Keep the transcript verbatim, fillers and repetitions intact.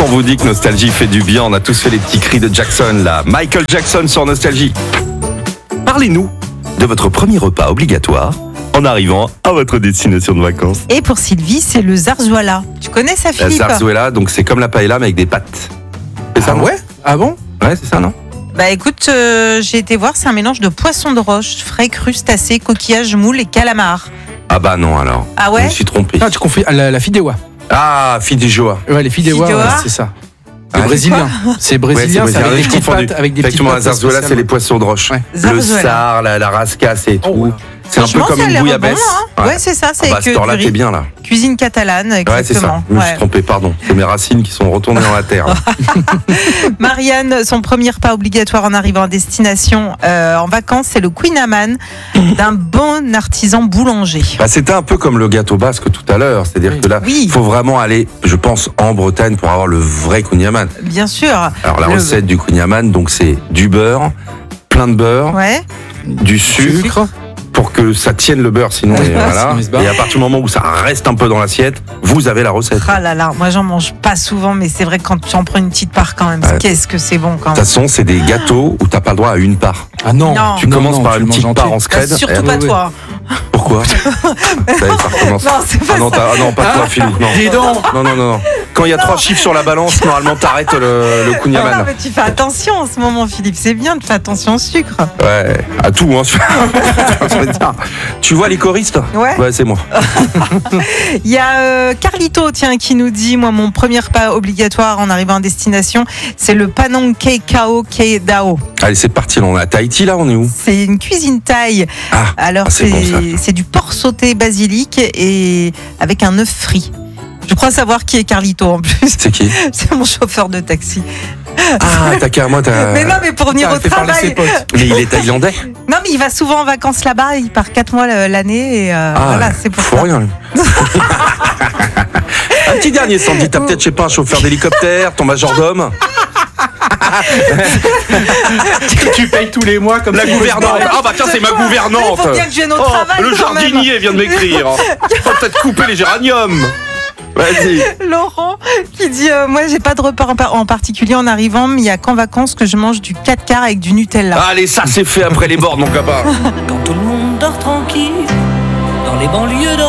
on vous dit que Nostalgie fait du bien, on a tous fait les petits cris de Jackson là. Michael Jackson sur Nostalgie. Parlez-nous de votre premier repas obligatoire en arrivant à votre destination de vacances. Et pour Sylvie, c'est le zarzuela. Tu connais ça, La Philippe? zarzuela, donc c'est comme la paella mais avec des pâtes. C'est ça, Ah non ouais? Ah bon? Ouais, c'est ça, non? Bah écoute, euh, j'ai été voir, c'est un mélange de poisson de roche, frais, crustacés, coquillages, moules et calamars. Ah bah non alors. Ah ouais? Je me suis trompé. Ah, tu confonds la, la fideuà. Ah, fideuà. Ouais, les fideuà, Fideuà. ouais, c'est ça. C'est Ah, brésilien. C'est brésilien, Ouais, c'est avec brésilien, des je petites confondu. pâtes, avec des petites Effectivement, la pâtes zarzuela, spéciales. c'est les poissons de roche. Ouais. Le Zarzuela. sard, la, la rascasse et tout. Oh, ouais. C'est un peu Franchement, comme ça a une l'air bouillabaisse. bon, hein. Ouais, c'est ça, c'est Ah bah, à avec cette euh, heure-là, du t'es riz. bien là. Cuisine catalane, Ouais, c'est ça. exactement. Je me suis Ouais. trompé, pardon. C'est mes racines qui sont retournées dans la terre. Marianne, son premier repas obligatoire en arrivant à destination euh, en vacances, c'est le Queen Amman d'un bon artisan boulanger. Bah, c'était un peu comme le gâteau basque tout à l'heure. C'est-à-dire Oui. que là, Oui. il faut vraiment aller, je pense, en Bretagne pour avoir le vrai kouign-amann. Bien sûr. Alors, la Le- recette du kouign-amann, donc, c'est du beurre, plein de beurre, Ouais. du sucre, Sucre. pour que ça tienne le beurre, sinon, Ouais, et, voilà. sinon il se barre. Et à partir du moment où ça reste un peu dans l'assiette, vous avez la recette. Ah là là, moi j'en mange pas souvent, mais c'est vrai que quand tu en prends une petite part quand même, Ouais. qu'est-ce que c'est bon quand De même. toute façon, c'est des gâteaux où t'as pas le droit à une part. Ah non. Non. Tu Non, commences non, par tu une le petite manges part entier. en scred. Surtout et- pas ouais, ouais. toi. Pourquoi? Ça y est, ça recommence. Non, c'est pas Ah non, ça. t'as- ah non, pas toi, Ah. Philippe. Non. Dis donc. Non, non, non, non. Quand il y a trois chiffres sur la balance, normalement, t'arrêtes le, le Non, kouign-amann. mais tu fais attention en ce moment, Philippe. C'est bien, tu fais attention au sucre. Ouais, à tout, hein. Je veux dire. Tu vois les choristes? Ouais. Ouais, c'est moi. Il y a euh, Carlito, tiens, qui nous dit, moi, mon premier repas obligatoire en arrivant à destination, c'est le panong kei kao kei dao. Allez, c'est parti. Là, on est à Tahiti, là, on est où? C'est une cuisine thaï. Ah, Alors, ah, c'est c'est bon, ça. c'est du porc sauté basilic et avec un œuf frit. Je crois savoir qui est Carlito en plus. c'est qui? C'est mon chauffeur de taxi. Ah, t'as qu'à moi, t'as. Mais non, mais pour venir Ah, au fait parler ses travail. potes. Mais il est thaïlandais. Non, mais il va souvent en vacances là-bas. Il part quatre mois euh, l'année. Et euh, Ah, voilà, c'est pour faut ça. rien, lui. Un petit dernier, Sandy. T'as peut-être, je sais pas, un chauffeur d'hélicoptère, ton majordome. Que tu payes tous les mois comme La ça, il peut se gouvernante. barrer. Ah, bah tiens, c'est ma Il gouvernante. faut bien que je vienne au Oh, travail. le quand même. jardinier vient de m'écrire. Faut peut-être couper les géraniums. Vas-y. Laurent qui dit euh, moi j'ai pas de repas en, par- en particulier en arrivant, mais il y a qu'en vacances que je mange du quatre quarts avec du Nutella. Allez, ça c'est fait après les bords, mon copain. Quand tout le monde dort tranquille dans les banlieues de